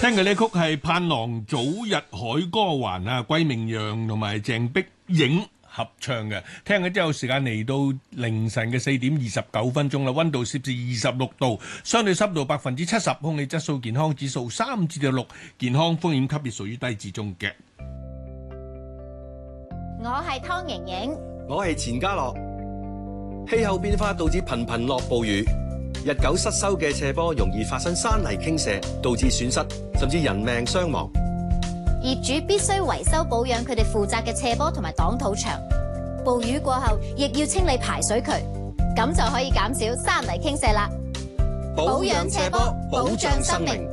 聽嘅呢曲係盼郎早日海歌還啊，季明陽同埋鄭碧影合唱嘅。聽咗之後，時間嚟到凌晨嘅4:29啦，溫度攝氏26度，相對濕度70%，空氣質素健康指數3至6，健康風險級別屬於低至中嘅。 我係湯盈盈， 我係錢嘉樂。氣候變化導致頻頻落暴雨，日久失修嘅斜坡容易發生山泥傾瀉，導致損失甚至人命傷亡。 業主必須維修保養佢哋負責嘅斜坡同埋擋土牆。暴雨過後，亦要清理排水渠，咁就可以減少山泥傾瀉啦。保養斜坡，保障生命。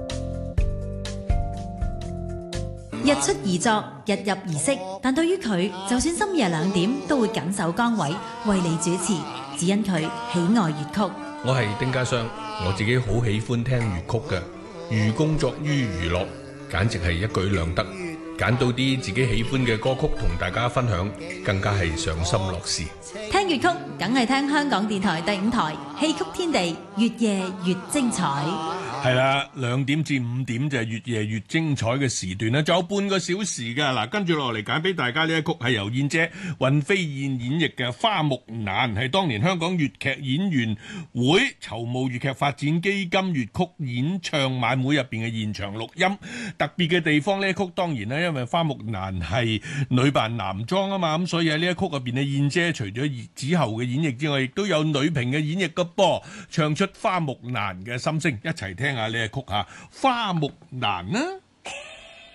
日出而作，日入而息，但對於佢，就算深夜2點都會緊守崗位，為你主持，只因佢喜愛粵曲。 我係丁家雙，我自己好喜歡聽粵曲嘅，寓工作於娛樂，簡直係一舉兩得。揀到啲自己喜歡嘅歌曲同大家分享，更加係賞心樂事。 聽粵曲，梗係聽香港電台第5台戲曲天地，越夜越精彩。 係啦，2點至5點就係越夜越精彩嘅時段啦，仲有半個小時㗎。嗱，跟住落嚟揀俾大家呢一曲係由燕姐尹飛燕演繹嘅《花木蘭》，係當年香港粵劇演員會籌募粵劇發展基金粵曲演唱晚會入邊嘅現場錄音。特別嘅地方，呢一曲當然咧，因為花木蘭係女扮男裝啊嘛，咁所以喺呢一曲入邊嘅燕姐除咗之後嘅演繹之外，亦都有女評嘅演繹嘅噃，唱出花木蘭嘅心聲，一齊聽下呢一曲吓《花木蘭》啦。